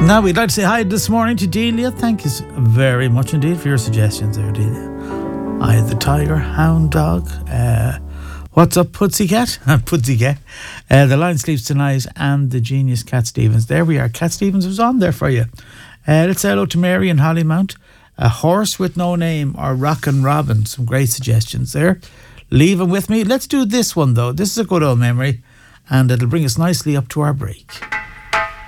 Now we'd like to say hi this morning to Delia. Thank you very much indeed for your suggestions there, Delia. I had the tiger, hound dog. What's up, Pussycat? Pussycat. The Lion Sleeps Tonight and the genius Cat Stevens. There we are. Cat Stevens was on there for you. Let's say hello to Mary and Hollymount. A Horse with No Name or Rockin' Robin. Some great suggestions there. Leave them with me. Let's do this one though. This is a good old memory and it'll bring us nicely up to our break.